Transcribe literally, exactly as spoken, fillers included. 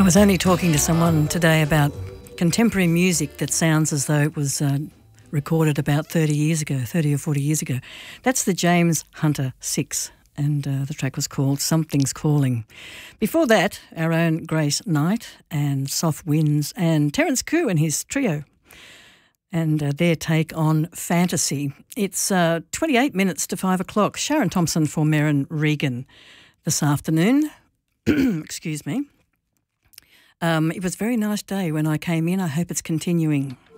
I was only talking to someone today about contemporary music that sounds as though it was uh, recorded about thirty years ago, thirty or forty years ago. That's the James Hunter Six, and uh, the track was called Something's Calling. Before that, our own Grace Knight and Soft Winds and Terence Koo and his trio, and uh, their take on fantasy. It's uh, twenty-eight minutes to five o'clock. Sharon Thompson for Merrin Regan this afternoon. Excuse me. Um, it was a very nice day when I came in. I hope it's continuing.